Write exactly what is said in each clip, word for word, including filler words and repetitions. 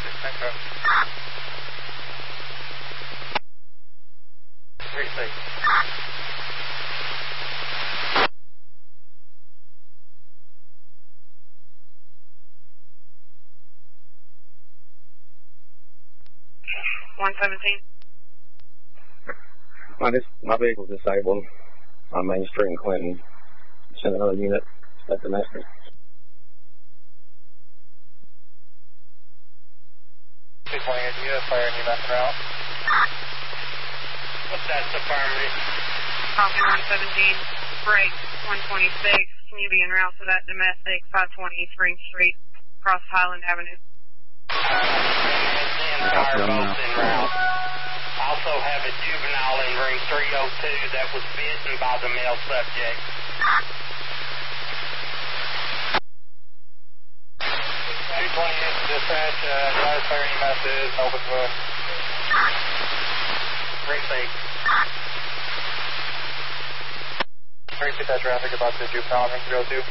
Echo. three six. one seventeen. My, dis my vehicle's disabled on Main Street in Clinton. Send another unit at domestic. two twenty-eight, do you have fire and you back route? What's that, affirmative? Copy one seventeen. Break one twenty-six. Can you be en route to that domestic five twenty Spring Street, across Highland Avenue? Uh, fire boats en route. Also have a juvenile in room three oh two that was bitten by the male subject. two twenty-eight, dispatch, uh, drive fire and E M S is open wood. three six. Repeat that traffic about the juvenile in room three oh two.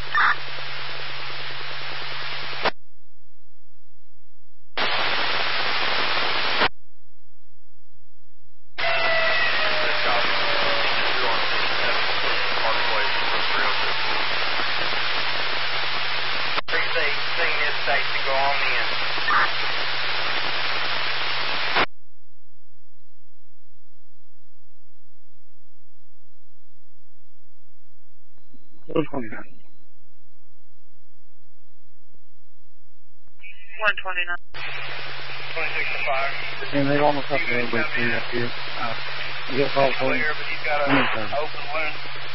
To go on in. one twenty-nine. one twenty-nine. twenty-six to five. And they almost have to go up here. Uh, you get a call for you. Clear, but you've got an open wound.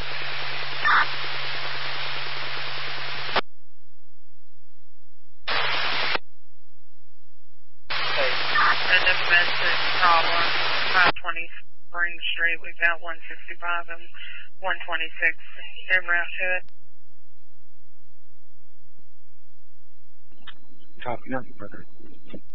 A domestic problem, five twenty Spring Street. We've got one sixty-five and one twenty-six en route to it. Copy, nothing further.